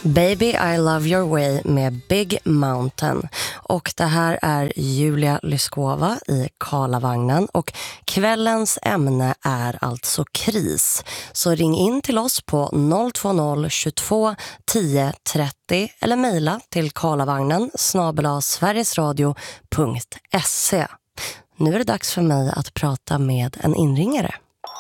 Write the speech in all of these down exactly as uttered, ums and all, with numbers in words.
Baby I Love Your Way med Big Mountain. Och det här är Julia Lyskova i Karlavagnen. Och kvällens ämne är alltså kris. Så ring in till oss på noll två noll tjugotvå tio trettio eller mejla till karlavagnen snabel-a sverigesradio punkt se. Nu är det dags för mig att prata med en inringare.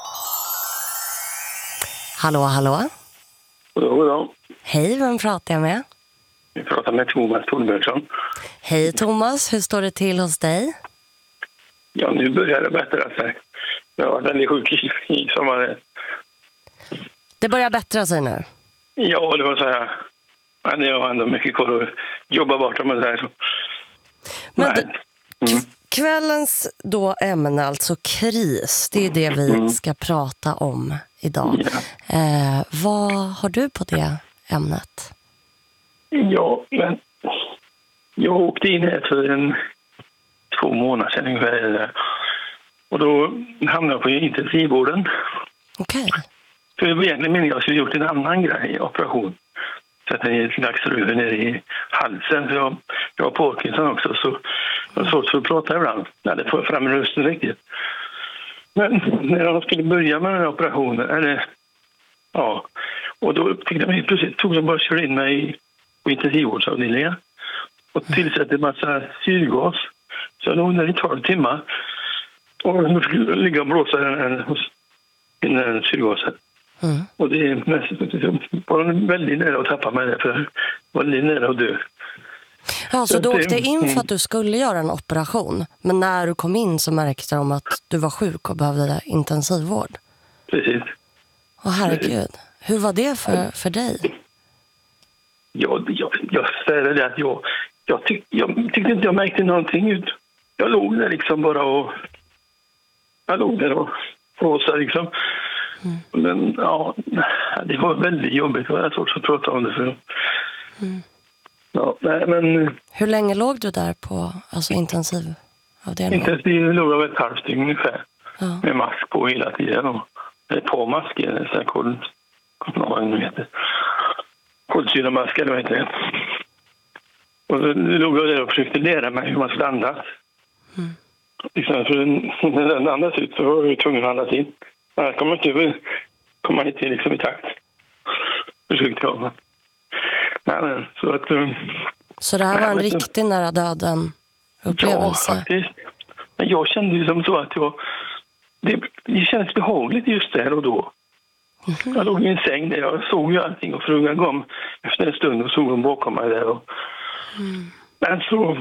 Hallå, hallå. Hallå, ja. Hej, vem pratar jag med? Vi pratar med Thomas Torbjörnsson. Hej Thomas, hur står det till hos dig? Ja, nu börjar det bättra sig. Jag var väldigt sjuk i, i sommaren. Det börjar bättra sig nu? Ja, det var så här. Men jag har ändå mycket kvar att jobba bort med det här. Så. Men du, mm. kvällens då ämne, alltså kris, det är det vi mm. ska prata om idag. Ja. Eh, vad har du på det ämnet? Ja, men jag åkte in här för en två månader sedan ungefär. Och då hamnade jag på intensivvården. Okej. Okay. För det var egentligen meningen att jag skulle gjort en annan grej, operation. Sätta ner ett slags röv ner i halsen. För jag, jag har Parkinson också, så jag har svårt för att prata ibland. Nej, det får jag fram rösten riktigt. Men när de skulle börja med den här operationen, eller ja, och då upptäckte jag plötsligt, tog de bara körde in mig på intensivvårdsavdelningen och tillsatte en massa syrgas. Så jag låg där i tolv timmar och jag skulle ligga och blåsa den här, den här syrgasen. Mm. Och det är mest, var väldigt nära att tappa mig där, för jag var väldigt nära att dö. Ja, så du åkte in för att du skulle göra en operation, men när du kom in så märkte de att du var sjuk och behövde intensivvård. Precis. Åh herregud, hur var det för, för dig? Ja, jag, jag säger det att jag, jag, tyck, jag tyckte inte jag märkte någonting ut. Jag låg där liksom bara och jag låg där och fråsade liksom. Mm. Men ja, det var väldigt jobbigt. Det var svårt att prata om det för. Mm. Ja, nej, men... Hur länge låg du där på alltså intensivavdelningen? Intensiv låg jag ett halvt dygn ungefär. Ja. Med mask på hela tiden. Och på masker, så här kol... Vad det heter. Kolsyramask, eller vad heter det. Och så låg jag där och försökte lära mig hur man skulle andas. Mm. Liksom, för när den andas ut så var jag tvungen att andas in. Annars kommer man inte, kom man inte liksom i takt. Försökte jag. Nej, men, så att... Um, så det här var en riktigt nära döden upplevelse? Ja, faktiskt. Men jag kände ju som så att jag... Det, det kändes behagligt just där och då. Mm-hmm. Jag låg i en säng där jag såg ju allting och frugan kom efter en stund och såg hon bakom mig där. Och, mm. Men så...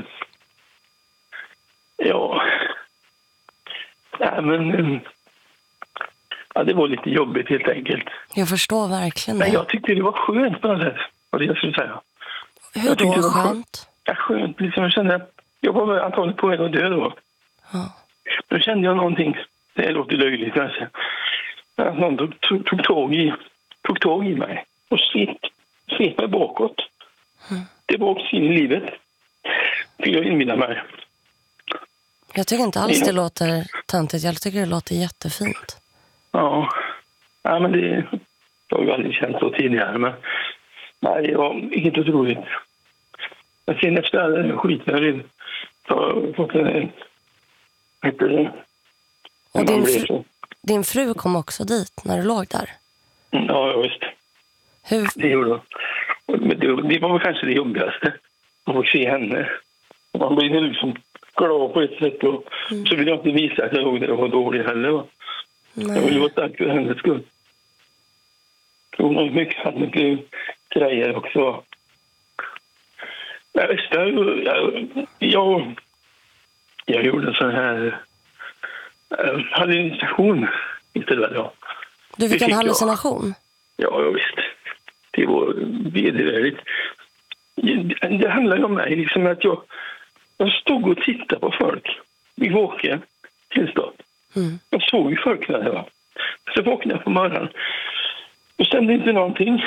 Ja... Nej, men... Ja, det var lite jobbigt helt enkelt. Jag förstår verkligen det. Men jag tyckte det var skönt på något sätt. Vad det jag skulle säga. Hur då skönt? skönt? Ja, skönt. Liksom jag kände... Jag var antagligen på väg att dö då. Ja. Då kände jag någonting... Det låter löjligt kanske. Att någon tog, tog, tog, tag i, tog tag i mig och svep, svep mig bakåt. Mm. Det var också in i livet. Fick jag inbilla mig. Jag tycker inte alls det låter töntigt. Jag tycker det låter jättefint. Ja, ja men det jag har ju aldrig känt så tidigare. Men nej, det var inget otroligt. Men sen efter all den skiten jag har fått en... Heter det? Och din, fru, din fru kom också dit när du låg där? Ja, visst. Hur? Det gjorde hon. Men det, det var väl kanske det jobbigaste. Man får se henne. Man blir liksom glad på ett sätt. Och mm. så vill jag inte visa att jag låg där och var dålig heller. Nej. Jag vill vara tack för hennes skull. Hon har mycket, haft mycket grejer också. Jag visste, jag, jag, jag gjorde en sån här uh, hallucination istället. Ja. Du fick det en fick hallucination? Jag. Ja, jag visst. Det var vedervärdigt. Det, det handlar ju om mig, liksom att jag, jag stod och tittade på folk i vaken tillstånd. Mm. Jag såg ju folk när det var. Så vaknade jag på morgonen. Och stämde inte någonting.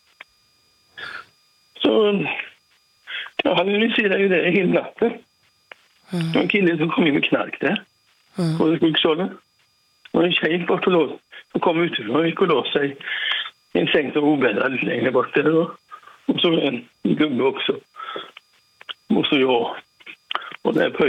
Så jag analyserade ju det hela natten. Mm. Det var en kille som kom in med knark där. Mm. På sjuksalen. Och en tjej bort och lås. Som kom utifrån och gick och lås sig i en säng som var obäddad lite längre bort där då. Och så en gubbe också. Och så jag. Och den här